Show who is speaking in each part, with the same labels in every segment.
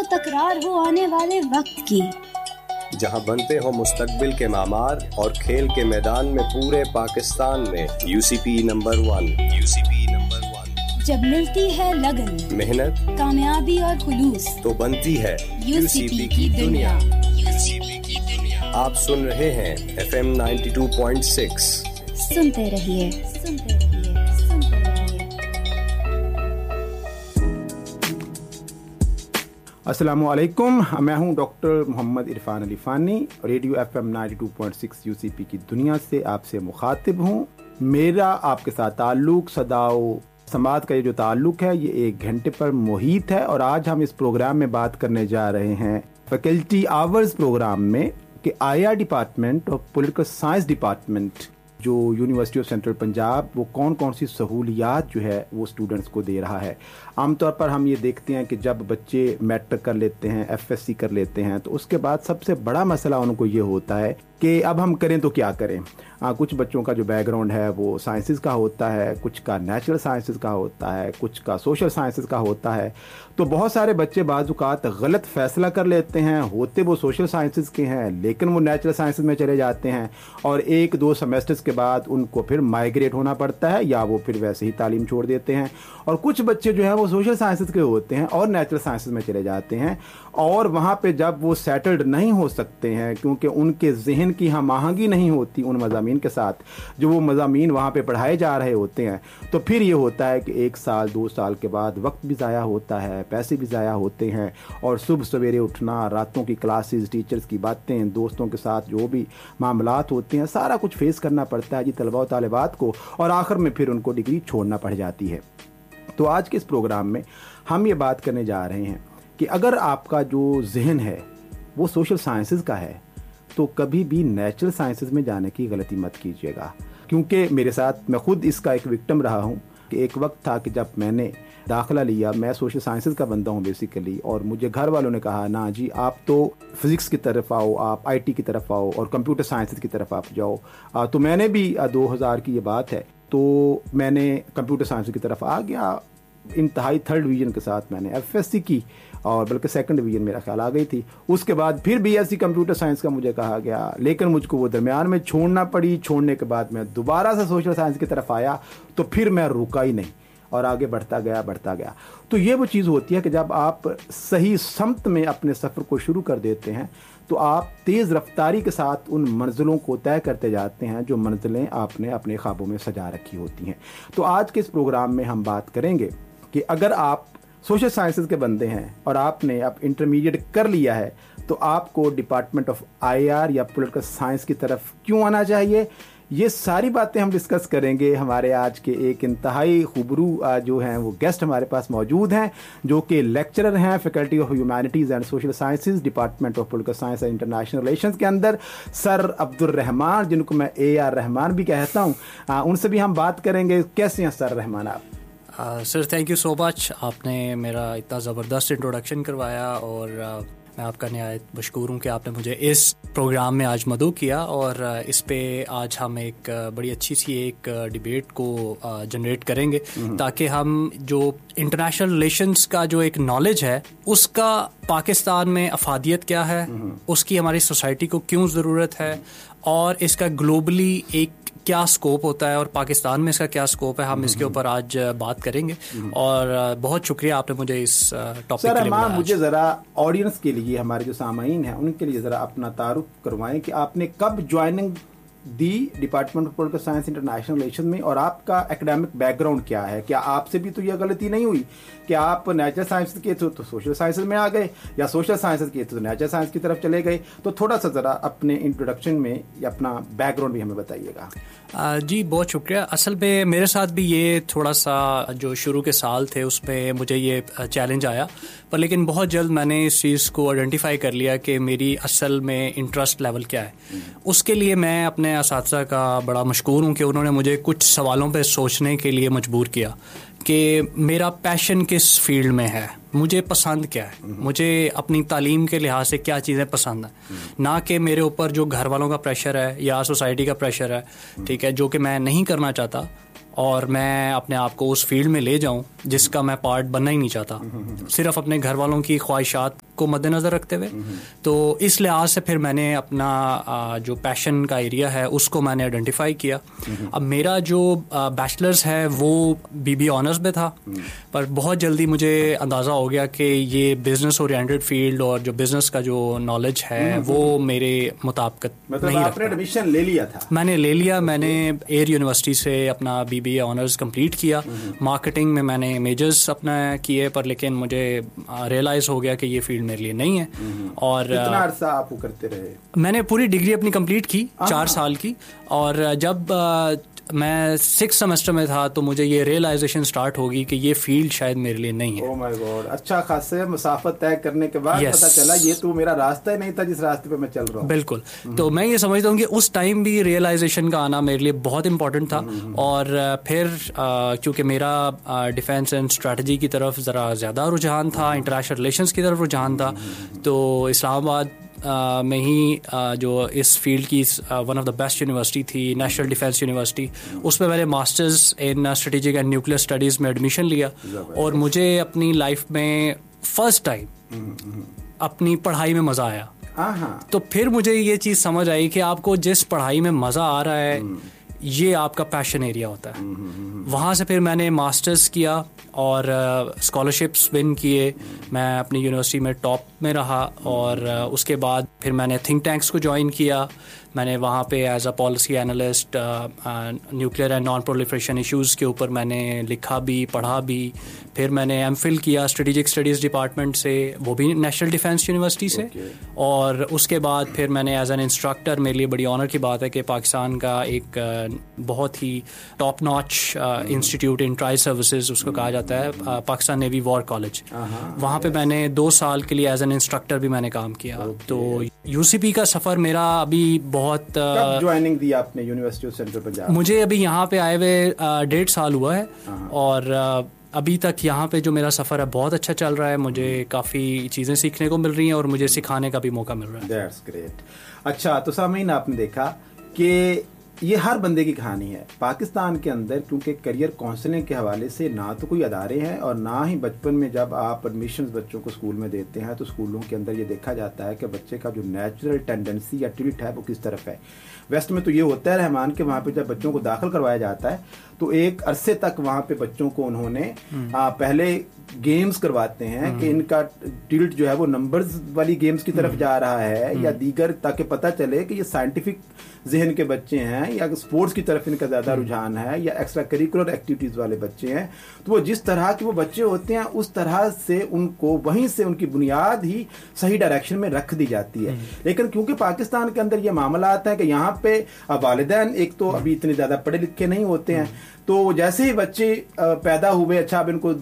Speaker 1: و تکرار ہو آنے والے وقت کی،
Speaker 2: جہاں بنتے ہو مستقبل کے معمار اور کھیل کے میدان میں پورے پاکستان میں UCP نمبر 1۔
Speaker 1: جب ملتی ہے لگن، محنت، کامیابی اور خلوص،
Speaker 2: تو بنتی ہے
Speaker 1: UCP کی دنیا۔
Speaker 2: آپ سن رہے ہیں FM 92.6۔
Speaker 1: سنتے رہیے۔
Speaker 3: السلام علیکم، میں ہوں ڈاکٹر محمد عرفان علی فانی، ریڈیو FM 92.6 UCP کی دنیا سے آپ سے مخاطب ہوں۔ میرا آپ کے ساتھ تعلق صدا و سماعت کا یہ جو تعلق ہے یہ 1 گھنٹے پر محیط ہے، اور آج ہم اس پروگرام میں بات کرنے جا رہے ہیں فیکلٹی آورز پروگرام میں کہ IR ڈپارٹمنٹ اور پولیٹیکل سائنس ڈپارٹمنٹ جو یونیورسٹی آف سینٹرل پنجاب وہ کون کون سی سہولیات جو ہے وہ اسٹوڈنٹس کو دے رہا ہے۔ عام طور پر ہم یہ دیکھتے ہیں کہ جب بچے میٹرک کر لیتے ہیں، FSC کر لیتے ہیں، تو اس کے بعد سب سے بڑا مسئلہ ان کو یہ ہوتا ہے کہ اب ہم کریں تو کیا کریں۔ کچھ بچوں کا جو بیک گراؤنڈ ہے وہ سائنسز کا ہوتا ہے، کچھ کا نیچرل سائنسز کا ہوتا ہے، کچھ کا سوشل سائنسز کا ہوتا ہے، تو بہت سارے بچے بعض اوقات غلط فیصلہ کر لیتے ہیں، ہوتے وہ سوشل سائنسز کے ہیں لیکن وہ نیچرل سائنسز میں چلے جاتے ہیں، اور 1-2 سیمیسٹرز کے بعد ان کو پھر مائیگریٹ ہونا پڑتا ہے یا وہ پھر ویسے ہی تعلیم چھوڑ دیتے ہیں۔ اور کچھ بچے جو ہیں وہ سوشل سائنسز کے ہوتے ہیں اور نیچرل سائنسز میں چلے جاتے ہیں، اور وہاں پہ جب وہ سیٹلڈ نہیں ہو سکتے ہیں کیونکہ ان کے ذہن کی ہم آہنگی نہیں ہوتی ان مضامین کے ساتھ جو وہ مضامین وہاں پہ پڑھائے جا رہے ہوتے ہیں، تو پھر یہ ہوتا ہے کہ 1 سال 2 سال کے بعد وقت بھی ضائع ہوتا ہے، پیسے بھی ضائع ہوتے ہیں، اور صبح سویرے اٹھنا، راتوں کی کلاسز، ٹیچرز کی باتیں، دوستوں کے ساتھ جو بھی معاملات ہوتے ہیں، سارا کچھ فیس کرنا پڑتا ہے طلباء و طالبات کو، اور آخر میں پھر ان کو ڈگری چھوڑنا پڑ جاتی ہے۔ تو آج کے اس پروگرام میں ہم یہ بات کرنے جا رہے ہیں کہ اگر آپ کا جو ذہن ہے وہ سوشل سائنسز کا ہے تو کبھی بھی نیچرل سائنسز میں جانے کی غلطی مت کیجیے گا، کیونکہ میرے ساتھ میں خود اس کا ایک وکٹم رہا ہوں کہ ایک وقت تھا کہ جب میں نے داخلہ لیا، میں سوشل سائنسز کا بندہ ہوں بیسیکلی، اور مجھے گھر والوں نے کہا نا جی آپ تو فزکس کی طرف آؤ، آپ IT کی طرف آؤ اور کمپیوٹر سائنسز کی طرف آپ جاؤ، تو میں نے بھی 2000 کی یہ بات ہے تو میں نے کمپیوٹر سائنس کی طرف آ گیا، انتہائی 3rd ڈویژن کے ساتھ میں نے FSC کی، اور بلکہ 2nd ڈویژن میرا خیال آ گئی تھی۔ اس کے بعد پھر BSc کمپیوٹر سائنس کا مجھے کہا گیا، لیکن مجھ کو وہ درمیان میں چھوڑنا پڑی۔ چھوڑنے کے بعد میں دوبارہ سے سوشل سائنس کی طرف آیا تو پھر میں رکا ہی نہیں اور آگے بڑھتا گیا۔ تو یہ وہ چیز ہوتی ہے کہ جب آپ صحیح سمت میں اپنے سفر کو شروع کر دیتے ہیں تو آپ تیز رفتاری کے ساتھ ان منزلوں کو طے کرتے جاتے ہیں جو منزلیں آپ نے اپنے خوابوں میں سجا رکھی ہوتی ہیں۔ تو آج کے اس پروگرام میں ہم بات کریں گے کہ اگر آپ سوشل سائنسز کے بندے ہیں اور آپ نے اب انٹرمیڈیٹ کر لیا ہے تو آپ کو ڈپارٹمنٹ آف IR یا پولیٹیکل سائنس کی طرف کیوں آنا چاہیے، یہ ساری باتیں ہم ڈسکس کریں گے۔ ہمارے آج کے ایک انتہائی خوبرو جو ہیں وہ گیسٹ ہمارے پاس موجود ہیں جو کہ لیکچرر ہیں faculty of humanities and social sciences, department of political science and international relations کے اندر، سر عبدالرحمان، جن کو میں AR رحمان بھی کہتا ہوں، ان سے بھی ہم بات کریں گے۔ کیسے ہیں سر رحمان آپ؟
Speaker 4: سر تھینک یو سو مچ، آپ نے میرا اتنا زبردست انٹروڈکشن کروایا، اور میں آپ کا نہایت مشکور ہوں کہ آپ نے مجھے اس پروگرام میں آج مدعو کیا، اور اس پہ آج ہم ایک بڑی اچھی سی ایک ڈیبیٹ کو جنریٹ کریں گے تاکہ ہم جو انٹرنیشنل ریلیشنز کا جو ایک نالج ہے اس کا پاکستان میں افادیت کیا ہے، اس کی ہماری سوسائٹی کو کیوں ضرورت ہے، اور اس کا گلوبلی ایک کیا سکوپ ہوتا ہے اور پاکستان میں اس کا کیا سکوپ ہے، ہم اس کے اوپر آج بات کریں گے۔ اور بہت شکریہ آپ نے مجھے اس ٹاپک کے لیے بلایا۔
Speaker 3: مجھے ذرا آڈینس کے لیے، ہمارے جو سامعین ہیں ان کے لیے ذرا اپنا تعارف کروائیں کہ آپ نے کب joining the department of political science international relation میں، اور آپ کا ایکڈیمک بیک گراؤنڈ کیا ہے؟ کیا آپ سے بھی تو یہ غلطی نہیں ہوئی کہ آپ نیچرل سائنس کے تو سوشل سائنسز میں آ گئے، یا سوشل سائنسز کے تو نیچرل سائنس کی طرف چلے گئے؟ تو تھوڑا سا ذرا اپنے انٹروڈکشن میں یا اپنا بیک گراؤنڈ بھی ہمیں بتائیے گا۔
Speaker 4: جی بہت شکریہ۔ اصل میں میرے ساتھ بھی یہ تھوڑا سا جو شروع کے سال تھے اس میں مجھے یہ چیلنج آیا، پر لیکن بہت جلد میں نے اس چیز کو آئیڈینٹیفائی کر لیا کہ میری اصل میں انٹرسٹ لیول کیا ہے۔ اس کے لیے میں اپنے اساتذہ کا بڑا مشکور ہوں کہ انہوں نے مجھے کچھ سوالوں پہ سوچنے کے لیے مجبور کیا کہ میرا پیشن کس فیلڈ میں ہے، مجھے پسند کیا ہے، مجھے اپنی تعلیم کے لحاظ سے کیا چیزیں پسند ہیں، نہ کہ میرے اوپر جو گھر والوں کا پریشر ہے یا سوسائٹی کا پریشر ہے، ٹھیک ہے، جو کہ میں نہیں کرنا چاہتا، اور میں اپنے آپ کو اس فیلڈ میں لے جاؤں جس کا میں پارٹ بننا ہی نہیں چاہتا، صرف اپنے گھر والوں کی خواہشات کو مد نظر رکھتے ہوئے. تو اس لحاظ سے پھر میں نے اپنا جو پیشن کا ایریا ہے اس کو میں نے آئیڈینٹیفائی کیا. اب میرا جو بیچلرز ہے وہ BBA آنرس میں تھا, پر بہت جلدی مجھے اندازہ ہو گیا کہ یہ بزنس اورینٹڈ فیلڈ اور جو بزنس کا جو نالج ہے وہ میرے مطابقت نہیں رکھتا.
Speaker 3: آپ نے ایڈمیشن لے لیا تھا؟
Speaker 4: میں نے لے لیا. میں نے ایئر یونیورسٹی سے اپنا BBA آنرز کمپلیٹ کیا. مارکیٹنگ میں نے میجرز اپنا کیے, پر لیکن مجھے ریئلائز ہو گیا کہ یہ فیلڈ میرے لیے نہیں ہے. اور
Speaker 3: کتنا عرصہ آپ کرتے رہے؟
Speaker 4: میں نے پوری ڈگری اپنی کمپلیٹ کی 4 سال کی, اور جب میں 6 سیمسٹر میں تھا تو مجھے یہ ریئلائزیشن سٹارٹ ہوگی کہ یہ فیلڈ شاید میرے لیے نہیں ہے.
Speaker 3: او مائی گاڈ. اچھا خاصے مسافت طے کرنے کے بعد پتہ چلا یہ تو میرا راستہ ہی نہیں تھا جس راستے پہ میں چل رہا ہوں.
Speaker 4: بالکل. تو میں یہ سمجھتا ہوں کہ اس ٹائم بھی ریئلائزیشن کا آنا میرے لیے بہت امپورٹنٹ تھا. اور پھر کیونکہ میرا ڈیفینس اینڈ اسٹریٹجی کی طرف ذرا زیادہ رجحان تھا, انٹرنیشنل ریلیشنز کی طرف رجحان تھا, تو اسلام آباد میں ہی جو اس فیلڈ کی one of the best university تھی نیشنل ڈیفینس یونیورسٹی, اس میں میں نے masters in strategic and nuclear studies میں ایڈمیشن لیا. اور مجھے اپنی لائف میں فرسٹ ٹائم اپنی پڑھائی میں مزہ آیا. تو پھر مجھے یہ چیز سمجھ آئی کہ آپ کو جس پڑھائی میں مزہ آ رہا ہے یہ آپ کا پیشن ایریا ہوتا ہے. وہاں سے پھر میں نے ماسٹرز کیا اور اسکالرشپس ون کیے. میں اپنی یونیورسٹی میں ٹاپ میں رہا, اور اس کے بعد پھر میں نے تھنک ٹینکس کو جوائن کیا. میں نے وہاں پہ as a policy analyst nuclear and non proliferation issues کے اوپر میں نے لکھا بھی پڑھا بھی. پھر میں نے ایم فل کیا اسٹریٹجک اسٹڈیز ڈپارٹمنٹ سے, وہ بھی نیشنل ڈیفینس یونیورسٹی سے. اور اس کے بعد پھر میں نے ایز این انسٹرکٹر, میرے لیے بڑی آنر کی بات ہے کہ پاکستان کا ایک بہت ہی ٹاپ ناچ انسٹیٹیوٹ ان ٹرائی سروسز اس کو کہا جاتا ہے, پاکستان نیوی وار کالج, وہاں پہ میں نے 2 سال کے لیے ایز این انسٹرکٹر بھی میں نے کام کیا. تو UCP کا سفر میرا ابھی بہت
Speaker 3: جوائننگ دی آپ نے یونیورسٹی آف سینٹرل پنجاب؟
Speaker 4: مجھے ابھی یہاں پہ آئے ہوئے 1.5 سال ہوا ہے, اور ابھی تک یہاں پہ جو میرا سفر ہے بہت اچھا چل رہا ہے. مجھے کافی چیزیں سیکھنے کو مل رہی ہیں اور مجھے سکھانے کا بھی موقع مل رہا ہے.
Speaker 3: That's great. اچھا تو سامعین آپ نے دیکھا کہ یہ ہر بندے کی کہانی ہے پاکستان کے اندر, کیونکہ کیریئر کاؤنسلنگ کے حوالے سے نہ تو کوئی ادارے ہیں اور نہ ہی بچپن میں جب آپ ایڈمیشنز بچوں کو اسکول میں دیتے ہیں تو اسکولوں کے اندر یہ دیکھا جاتا ہے کہ بچے کا جو نیچرل ٹینڈنسی یا ٹلٹ ہے وہ کس طرف ہے. ویسٹ میں تو یہ ہوتا ہے رحمان کہ وہاں پہ جب بچوں کو داخل کروایا جاتا ہے تو ایک عرصے تک وہاں پہ بچوں کو انہوں نے پہلے گیمز کرواتے ہیں کہ ان کا ٹلٹ جو ہے وہ نمبرز والی گیمز کی طرف جا رہا ہے یا دیگر, تاکہ پتہ چلے کہ یہ سائنٹیفک ذہن کے بچے ہیں یا اسپورٹس کی طرف ان کا زیادہ رجحان ہے یا ایکسٹرا کریکولر ایکٹیویٹیز والے بچے ہیں. تو وہ جس طرح کے وہ بچے ہوتے ہیں اس طرح سے ان کو وہیں سے ان کی بنیاد ہی صحیح ڈائریکشن میں رکھ دی جاتی ہے. لیکن کیونکہ پاکستان کے اندر یہ معاملات ہیں کہ یہاں پہ والدین ایک تو ابھی اتنے زیادہ پڑھے لکھے نہیں ہوتے ہیں, تو جیسے ہی بچے پیدا ہوئے, اچھا اب ان کو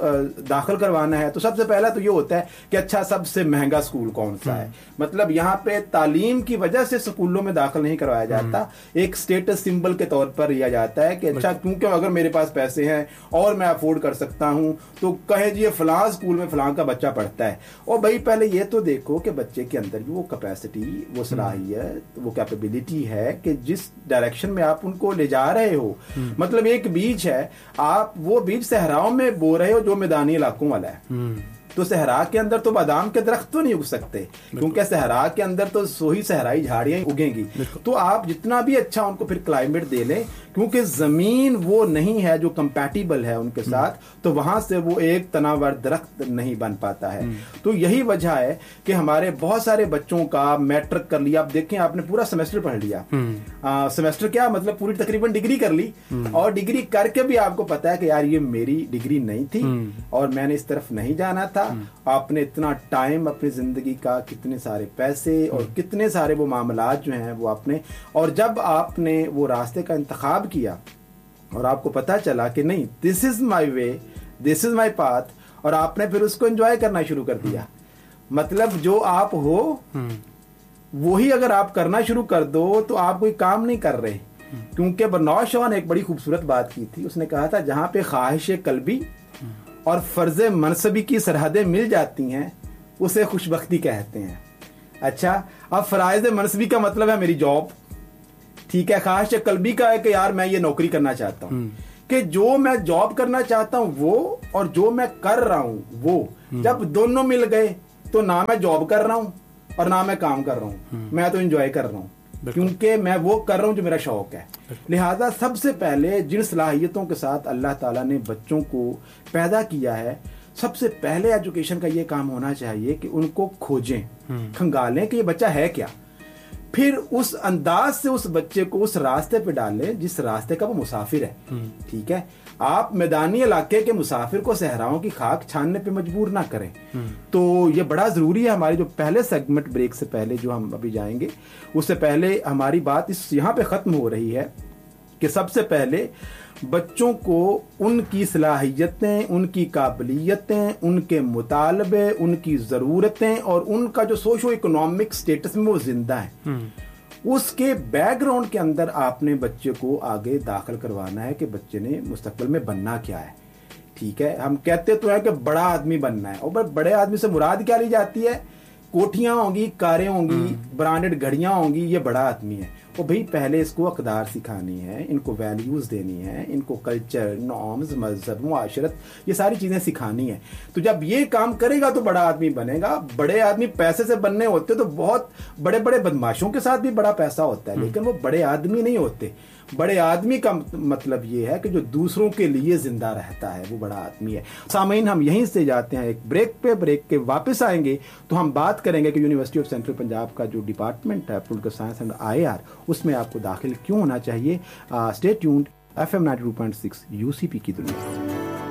Speaker 3: داخل کروانا ہے تو سب سے پہلا تو یہ ہوتا ہے کہ اچھا سب سے مہنگا اسکول کون سا ہے. مطلب یہاں پہ تعلیم کی وجہ سے اسکولوں میں داخل نہیں کروایا جاتا, ایک اسٹیٹس سمبل کے طور پر لیا جاتا ہے کہ اچھا کیونکہ اگر میرے پاس پیسے ہیں اور میں افورڈ کر سکتا ہوں تو کہے جی فلاں اسکول میں فلاں کا بچہ پڑھتا ہے. اور بھائی پہلے یہ تو دیکھو کہ بچے کے اندر بھی وہ کیپیسٹی, وہ صلاحیت, وہ کیپیبلٹی ہے کہ جس ڈائریکشن میں آپ ان کو لے جا رہے ہو. مطلب ایک بیج ہے, آپ وہ بیج صحراؤں میں بو رہے ہو جو میدانی علاقوں والا ہے, تو صحرا کے اندر تو بادام کے درخت تو نہیں اگ سکتے کیونکہ صحرا کے اندر تو وہی صحرائی جھاڑیاں اگیں گی. تو آپ جتنا بھی اچھا ان کو پھر کلائمیٹ دے لیں, کیونکہ زمین وہ نہیں ہے جو کمپیٹیبل ہے ان کے ساتھ, تو وہاں سے وہ ایک تناور درخت نہیں بن پاتا ہے. تو یہی وجہ ہے کہ ہمارے بہت سارے بچوں کا میٹرک کر لیا, آپ دیکھیں آپ نے پورا سیمسٹر پڑھ لیا, سیمسٹر کیا مطلب پوری تقریباً ڈگری کر لی, اور ڈگری کر کے بھی آپ کو پتا ہے کہ یار یہ میری ڈگری نہیں تھی اور میں نے اس طرف نہیں جانا تھا. آپ نے اتنا ٹائم اپنی زندگی کا, کتنے سارے پیسے اور کتنے سارے وہ معاملات جو ہیں وہ آپ نے, اور جب آپ نے وہ راستے کا انتخاب کیا اور آپ کو پتا چلا کہ نہیں دس از مائی وے, دس از مائی پاتھ, اور آپ نے پھر اس کو انجوائے کرنا شروع کر دیا. مطلب جو آپ ہو وہی اگر آپ کرنا شروع کر دو تو آپ کوئی کام نہیں کر رہے. کیونکہ برنارڈ شاہ نے ایک بڑی خوبصورت بات کی تھی, اس نے کہا تھا جہاں پہ خواہش قلبی اور فرض منصبی کی سرحدیں مل جاتی ہیں اسے خوشبختی کہتے ہیں. اچھا اب فرائض منصبی کا مطلب ہے میری جاب, ٹھیک ہے, خواہش قلبی کا ہے کہ یار میں یہ نوکری کرنا چاہتا ہوں, کہ جو میں جاب کرنا چاہتا ہوں وہ اور جو میں کر رہا ہوں وہ جب دونوں مل گئے تو نہ میں جاب کر رہا ہوں اور نہ میں کام کر رہا ہوں, میں تو انجوائے کر رہا ہوں کیونکہ میں وہ کر رہا ہوں جو میرا شوق ہے. لہٰذا سب سے پہلے جن صلاحیتوں کے ساتھ اللہ تعالیٰ نے بچوں کو پیدا کیا ہے, سب سے پہلے ایجوکیشن کا یہ کام ہونا چاہیے کہ ان کو کھوجیں, کھنگالیں کہ یہ بچہ ہے کیا, پھر اس انداز سے اس بچے کو اس راستے پہ ڈالیں جس راستے کا وہ مسافر ہے. ٹھیک ہے, آپ میدانی علاقے کے مسافر کو صحراؤں کی خاک چھاننے پہ مجبور نہ کریں. تو یہ بڑا ضروری ہے. ہمارے جو پہلے سیگمنٹ بریک سے پہلے جو ہم ابھی جائیں گے, اس سے پہلے ہماری بات اس یہاں پہ ختم ہو رہی ہے کہ سب سے پہلے بچوں کو ان کی صلاحیتیں, ان کی قابلیتیں, ان کے مطالبے, ان کی ضرورتیں اور ان کا جو سوشو اکنامک سٹیٹس میں وہ زندہ ہیں, اس کے بیک گراؤنڈ کے اندر آپ نے بچے کو آگے داخل کروانا ہے کہ بچے نے مستقبل میں بننا کیا ہے. ٹھیک ہے, ہم کہتے تو ہیں کہ بڑا آدمی بننا ہے, اور بڑے آدمی سے مراد کیا لی جاتی ہے؟ کوٹھیاں ہوں گی, کاریں ہوں گی, برانڈڈ گھڑیاں ہوں گی, یہ بڑا آدمی ہے. وہ بھئی پہلے اس کو اقدار سکھانی ہے, ان کو ویلیوز دینی ہے, ان کو کلچر, نارمز, مذہب, معاشرت, یہ ساری چیزیں سکھانی ہیں. تو جب یہ کام کرے گا تو بڑا آدمی بنے گا. بڑے آدمی پیسے سے بننے ہوتے تو بہت بڑے بڑے بدماشوں کے ساتھ بھی بڑا پیسہ ہوتا ہے, لیکن وہ بڑے آدمی نہیں ہوتے. بڑے آدمی کا مطلب یہ ہے کہ جو دوسروں کے لیے زندہ رہتا ہے, وہ بڑا آدمی ہے. سامعین, ہم یہیں سے جاتے ہیں ایک بریک پہ. بریک کے واپس آئیں گے تو ہم بات کریں گے کہ یونیورسٹی آف سینٹرل پنجاب کا جو ڈپارٹمنٹ ہے پولیٹیکل سائنس اینڈ IR, اس میں آپ کو داخل کیوں ہونا چاہیے. اسٹے ٹیونڈ, FM 92.6 UCP کی دنیا.